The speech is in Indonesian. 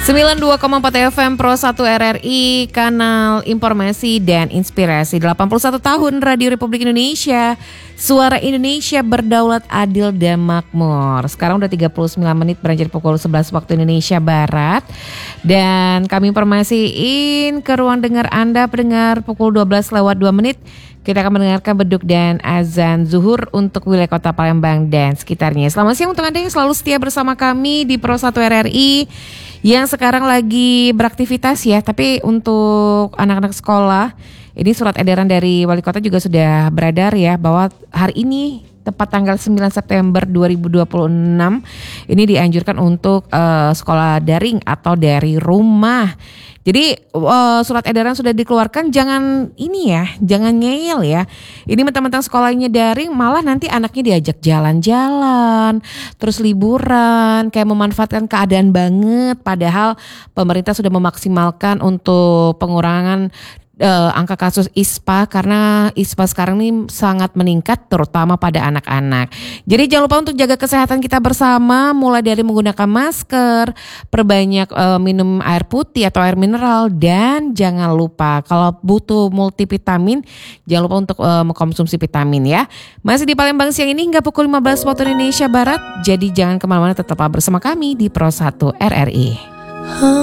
92,4 FM Pro 1 RRI, kanal informasi dan inspirasi. 81 tahun Radio Republik Indonesia, suara Indonesia berdaulat, adil dan makmur. Sekarang udah 39 menit beranjak pukul 11 waktu Indonesia Barat. Dan kami informasiin ke ruang dengar Anda pendengar pukul 12 lewat 2 menit. Kita akan mendengarkan beduk dan azan zuhur untuk wilayah kota Palembang dan sekitarnya. Selamat siang untuk Anda yang selalu setia bersama kami di Pro 1 RRI yang sekarang lagi beraktivitas ya. Tapi untuk anak-anak sekolah, ini surat edaran dari wali kota juga sudah beredar ya, bahwa hari ini tepat tanggal 9 September 2026 ini dianjurkan untuk sekolah daring atau dari rumah. Jadi surat edaran sudah dikeluarkan, jangan ini ya, jangan ngeyel ya. Ini mentang-mentang sekolahnya daring, malah nanti anaknya diajak jalan-jalan, terus liburan, kayak memanfaatkan keadaan banget. Padahal pemerintah sudah memaksimalkan untuk pengurangan angka kasus ISPA, karena ISPA sekarang ini sangat meningkat terutama pada anak-anak. Jadi jangan lupa untuk jaga kesehatan kita bersama, mulai dari menggunakan masker, perbanyak minum air putih atau air mineral, dan jangan lupa kalau butuh multivitamin jangan lupa untuk mengkonsumsi vitamin ya. Masih di Palembang siang ini hingga pukul 15 waktu Indonesia Barat. Jadi jangan kemana-mana, tetaplah bersama kami di Pro 1 RRI.